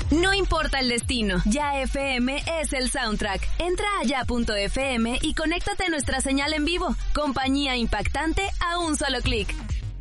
No importa el destino, Ya FM es el soundtrack. Entra a ya.fm y conéctate a nuestra señal en vivo. Compañía impactante a un solo clic.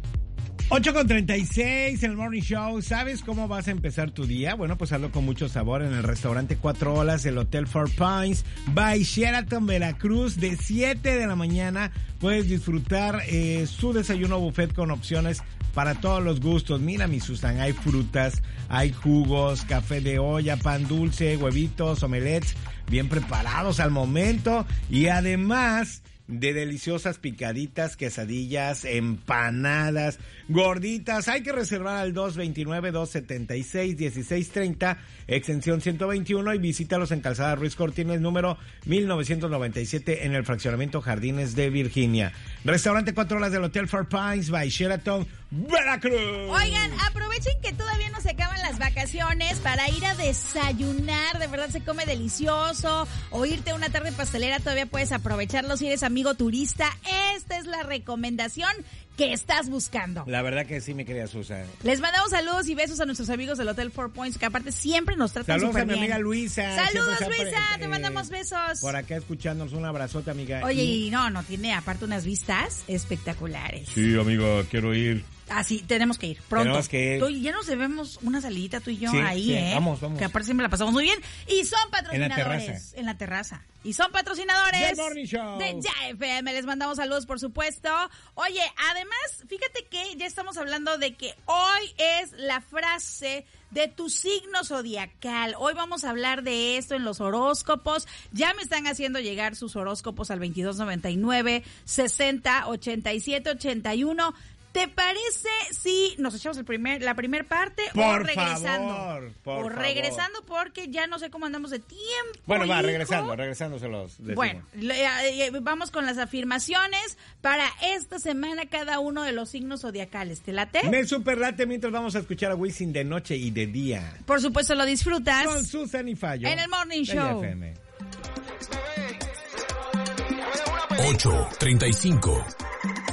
8:36 en el Morning Show. ¿Sabes cómo vas a empezar tu día? Bueno, pues hazlo con mucho sabor en el restaurante 4 Olas del Hotel Four Pines by Sheraton Veracruz. De 7 de la mañana puedes disfrutar su desayuno buffet con opciones para todos los gustos. Mira, mi Susan, hay frutas, hay jugos, café de olla, pan dulce, huevitos, omelets bien preparados al momento y además de deliciosas picaditas, quesadillas, empanadas, gorditas. Hay que reservar al 229-276-1630, extensión 121, y visítalos en Calzada Ruiz Cortines, número 1997, en el fraccionamiento Jardines de Virginia. Restaurante 4 Olas del Hotel Four Pines by Sheraton Veracruz. Oigan, aprovechen que todavía no se acaban las vacaciones para ir a desayunar. De verdad se come delicioso. O irte a una tarde pastelera, todavía puedes aprovecharlo si eres amigo turista. Esta es la recomendación que estás buscando. La verdad que sí, mi querida Susan. Les mandamos saludos y besos a nuestros amigos del Hotel Four Points, que aparte siempre nos tratan súper bien. Saludos a mi amiga Luisa. Saludos, Luisa, te mandamos besos. Por acá escuchándonos, un abrazote, amiga. Oye, y no tiene aparte unas vistas espectaculares. Sí, amigo, quiero ir. Ah, sí, tenemos que ir, pronto. Tenemos que ir. Ya nos debemos una salidita tú y yo, sí, ahí, sí, Vamos. Vamos. Que aparte siempre la pasamos muy bien. Y son patrocinadores. En la terraza. Y son patrocinadores. The Morning Show. De Ya FM. Les mandamos saludos, por supuesto. Oye, además, fíjate que ya estamos hablando de que hoy es la frase de tu signo zodiacal. Hoy vamos a hablar de esto en los horóscopos. Ya me están haciendo llegar sus horóscopos al 2299 60 87 81. ¿Te parece si nos echamos la primer parte o regresando? Por favor. Regresando porque ya no sé cómo andamos de tiempo. Bueno, va, regresando se los decimos. Bueno, vamos con las afirmaciones para esta semana cada uno de los signos zodiacales. ¿Te late? Me super late, mientras vamos a escuchar a Wisin de noche y de día. Por supuesto, lo disfrutas. Con Susan y Fallo. En el Morning Show. 8:35